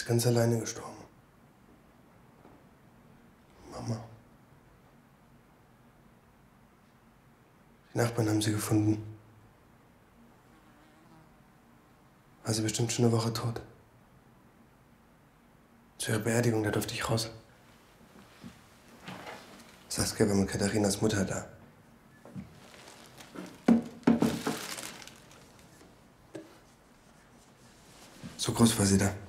ganz alleine gestorben. Mama. Die Nachbarn haben sie gefunden. War sie bestimmt schon eine Woche tot. Zu ihrer Beerdigung, da durfte ich raus. Saskia war mit Katharinas Mutter da. So groß war sie da.